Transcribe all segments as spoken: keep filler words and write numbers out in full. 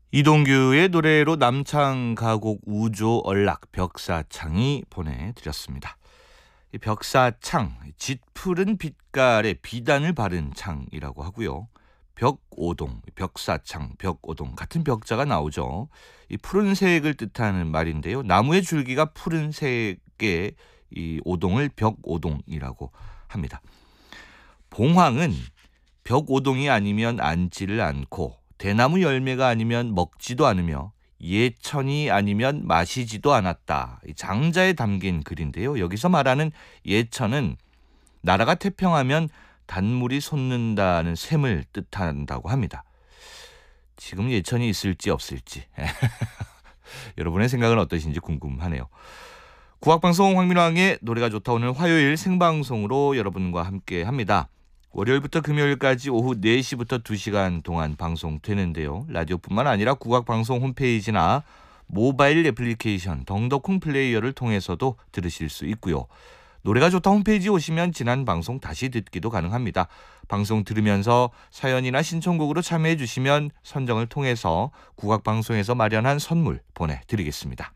이동규의 노래로 남창 가곡 우조 얼락 벽사창이 보내드렸습니다. 이 벽사창, 짙푸른 빛깔의 비단을 바른 창이라고 하고요. 벽오동, 벽사창, 벽오동 같은 벽자가 나오죠. 이 푸른색을 뜻하는 말인데요. 나무의 줄기가 푸른색의 이 오동을 벽오동이라고 합니다. 봉황은 벽오동이 아니면 앉지를 않고 대나무 열매가 아니면 먹지도 않으며 예천이 아니면 마시지도 않았다. 장자에 담긴 글인데요. 여기서 말하는 예천은 나라가 태평하면 단물이 솟는다는 셈을 뜻한다고 합니다. 지금 예천이 있을지 없을지 여러분의 생각은 어떠신지 궁금하네요. 국악방송 황민왕의 노래가 좋다. 오늘 화요일 생방송으로 여러분과 함께 합니다. 월요일부터 금요일까지 오후 네 시부터 두 시간 동안 방송되는데요. 라디오뿐만 아니라 국악방송 홈페이지나 모바일 애플리케이션 덩더콩 플레이어를 통해서도 들으실 수 있고요. 노래가 좋다 홈페이지 오시면 지난 방송 다시 듣기도 가능합니다. 방송 들으면서 사연이나 신청곡으로 참여해 주시면 선정을 통해서 국악방송에서 마련한 선물 보내드리겠습니다.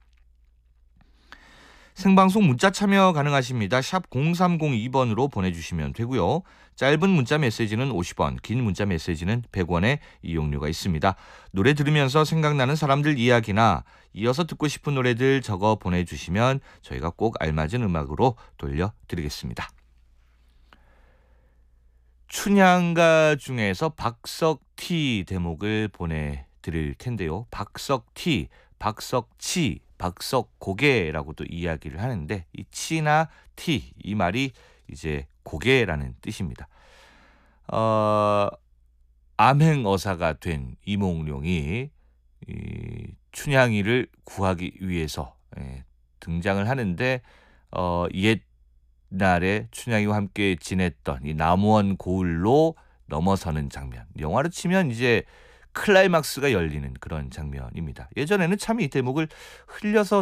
생방송 문자 참여 가능하십니다. 샵 공삼공이 번으로 보내주시면 되고요. 짧은 문자 메시지는 오십 원, 긴 문자 메시지는 백 원의 이용료가 있습니다. 노래 들으면서 생각나는 사람들 이야기나 이어서 듣고 싶은 노래들 적어 보내주시면 저희가 꼭 알맞은 음악으로 돌려드리겠습니다. 춘향가 중에서 박석티 대목을 보내드릴 텐데요. 박석티, 박석치, 박석고개라고도 이야기를 하는데 이 치나 티 이 말이 이제 고개라는 뜻입니다. 어, 암행어사가 된 이몽룡이 이 춘향이를 구하기 위해서 예, 등장을 하는데 어, 옛날에 춘향이와 함께 지냈던 이 남원 고을로 넘어서는 장면. 영화로 치면 이제 클라이막스가 열리는 그런 장면입니다. 예전에는 참 이 대목을 흘려서